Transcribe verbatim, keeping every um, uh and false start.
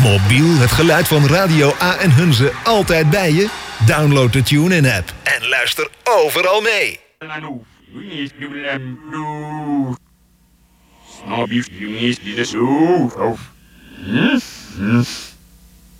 Mobiel het geluid van Radio A en Hunze altijd bij je? Download de TuneIn-app en luister overal mee. Snap je, jongens, dit is zo.